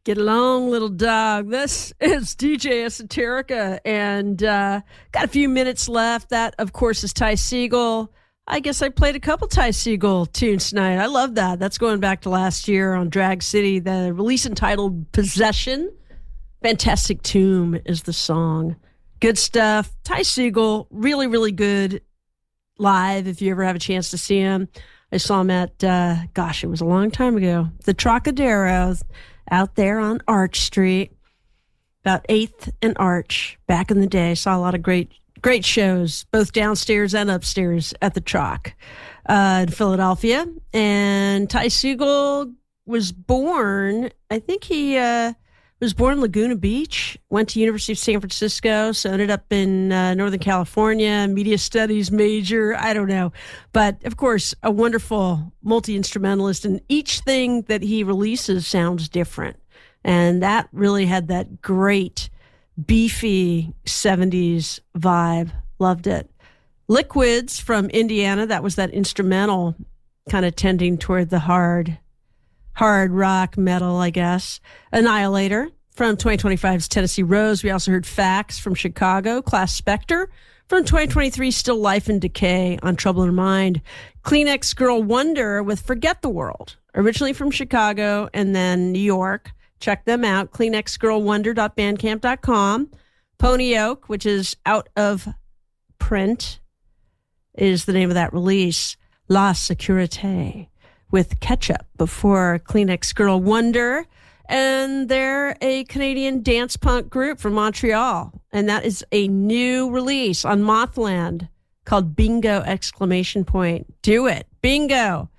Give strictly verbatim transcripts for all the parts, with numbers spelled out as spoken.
Get along, little dog. This is D J Esoterica, and uh, got a few minutes left. That, of course, is Ty Segall. I guess I played a couple Ty Segall tunes tonight. I love that. That's going back to last year on Drag City. The release entitled Possession. Fantastic Tomb is the song. Good stuff. Ty Segall, really, really good live if you ever have a chance to see him. I saw him at, uh, gosh, it was a long time ago, the Trocadero out there on Arch Street, about eighth and Arch, back in the day. Saw a lot of great great shows, both downstairs and upstairs at the Troc uh, in Philadelphia. And Ty Segall was born, I think he uh, was born in Laguna Beach, went to University of San Francisco, so ended up in uh, Northern California, media studies major, I don't know. But, of course, a wonderful multi-instrumentalist, and each thing that he releases sounds different. And that really had that great, beefy seventies vibe. Loved it. Liquids from Indiana, that was that instrumental kind of tending toward the hard hard rock metal, I guess. Annihilator from twenty twenty-five's Tennessee Rose. We also heard Facts from Chicago. Class Spectre from twenty twenty-three, Still Life and Decay on Trouble in Mind. Kleenex Girl Wonder with Forget the World, originally from Chicago and then New York. Check them out, kleenex girl wonder dot bandcamp dot com. Pony Oak, which is out of print, is the name of that release. La Securite with Ketchup before Kleenex Girl Wonder. And they're a Canadian dance punk group from Montreal. And that is a new release on Mothland called Bingo! Exclamation point. Do it. Bingo.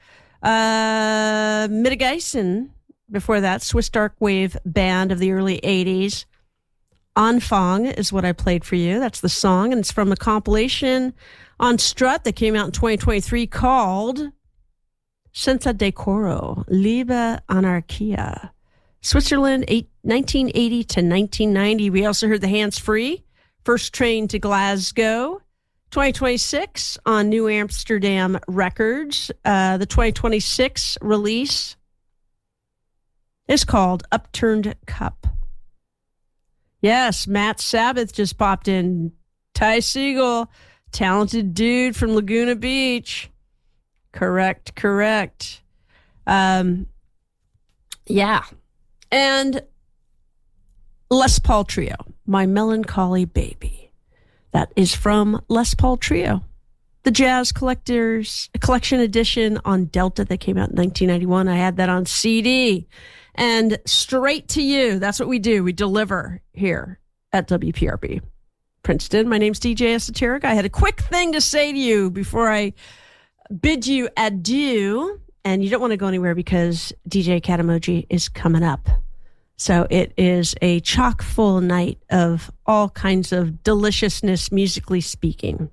Uh, Mitigation. Before that, Swiss Dark Wave band of the early eighties. Anfang is what I played for you. That's the song. And it's from a compilation on Strut that came out in twenty twenty-three called Senza Decoro, Liebe Anarchia. Switzerland, eight, nineteen eighty to nineteen ninety. We also heard the Hands Free, First Train to Glasgow, twenty twenty-six on New Amsterdam Records. Uh, the twenty twenty-six release is called Upturned Cup. Yes, Matt Sabbath just popped in. Ty Segall, talented dude from Laguna Beach. Correct, correct. Um, yeah. And Les Paul Trio, My Melancholy Baby. That is from Les Paul Trio. The Jazz Collectors Collection Edition on Delta that came out in nineteen ninety-one. I had that on C D. And straight to you. That's what we do. We deliver here at W P R B Princeton. My name's D J Esoteric. I had a quick thing to say to you before I bid you adieu. And you don't want to go anywhere because D J Cat Emoji is coming up. So it is a chock full night of all kinds of deliciousness, musically speaking.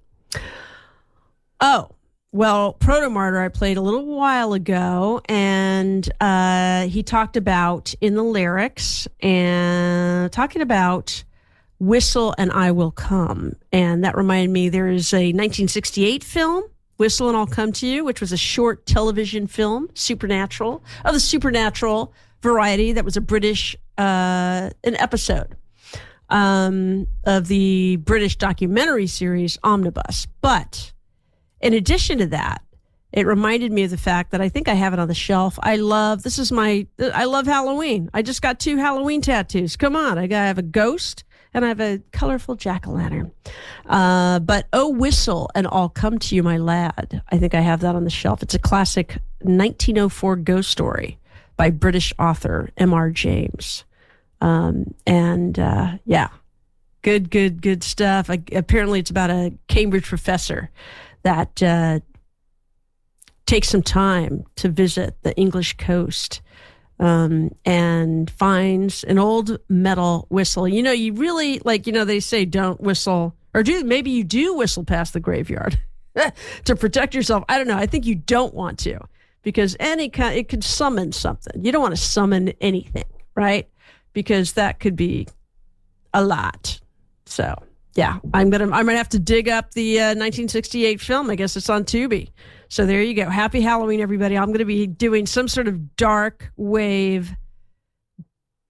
Oh. Well, Proto Martyr I played a little while ago, and uh, he talked about in the lyrics and talking about Whistle and I Will Come. And that reminded me there is a nineteen sixty-eight film, Whistle and I'll Come to You, which was a short television film, supernatural, of the supernatural variety. That was a British, uh, an episode um, of the British documentary series Omnibus. But in addition to that, it reminded me of the fact that I think I have it on the shelf. I love, this is my, I love Halloween. I just got two Halloween tattoos. Come on. I got, I have a ghost and I have a colorful jack-o'-lantern. Uh, but Oh Whistle and I'll Come to You, My Lad. I think I have that on the shelf. It's a classic nineteen oh four ghost story by British author M R James. Um, and uh, yeah, good, good, good stuff. I, apparently it's about a Cambridge professor that uh, takes some time to visit the English coast um, and finds an old metal whistle. You know, you really, like, you know, they say don't whistle, or do maybe you do whistle past the graveyard to protect yourself. I don't know. I think you don't want to, because any kind, it could summon something. You don't want to summon anything, right? Because that could be a lot. So yeah, I'm gonna I'm gonna have to dig up the uh, nineteen sixty-eight film. I guess it's on Tubi. So there you go. Happy Halloween, everybody. I'm gonna be doing some sort of dark wave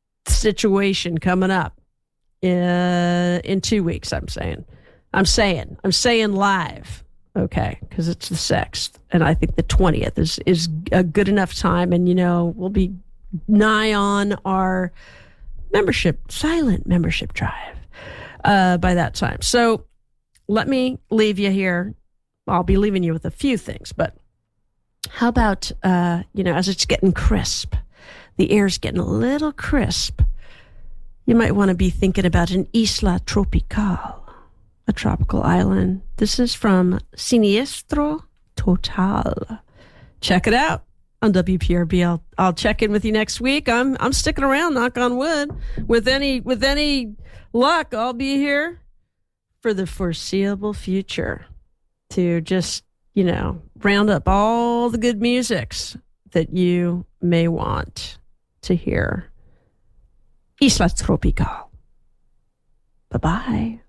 situation coming up in, in two weeks, I'm saying. I'm saying. I'm saying live, okay, because it's the sixth, and I think the twentieth is, is a good enough time, and, you know, we'll be nigh on our membership, silent membership drive uh, by that time. So let me leave you here. I'll be leaving you with a few things, but how about, uh, you know, as it's getting crisp, the air's getting a little crisp, you might want to be thinking about an Isla Tropical, a tropical island. This is from Siniestro Total. Check it out on W P R B. I'll, I'll check in with you next week. I'm I'm sticking around, knock on wood. With any with any luck, I'll be here for the foreseeable future to just, you know, round up all the good musics that you may want to hear. Isla Tropical. Bye-bye.